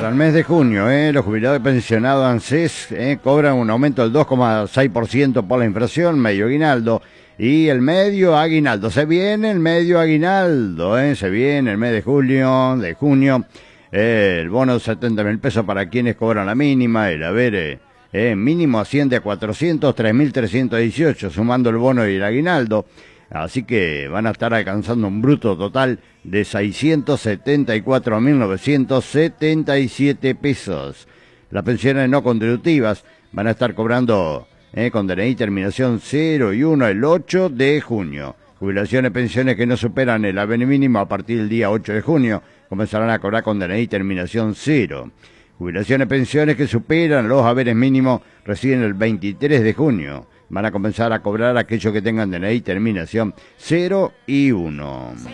el mes de junio, los jubilados y pensionados ANSES cobran un aumento del 2,6% por la inflación, medio aguinaldo, y el medio aguinaldo. Se viene el medio aguinaldo, se viene el mes de junio, el bono de 70.000 pesos para quienes cobran la mínima, el haber mínimo asciende a 403.318, sumando el bono y el aguinaldo. Así que van a estar alcanzando un bruto total de 674.977 pesos. Las pensiones no contributivas van a estar cobrando con DNI terminación 0 y 1 el 8 de junio. Jubilaciones y pensiones que no superan el haber mínimo a partir del día 8 de junio comenzarán a cobrar con DNI terminación 0. Jubilaciones y pensiones que superan los haberes mínimos reciben el 23 de junio. Van a comenzar a cobrar aquellos que tengan DNI terminación 0 y 1.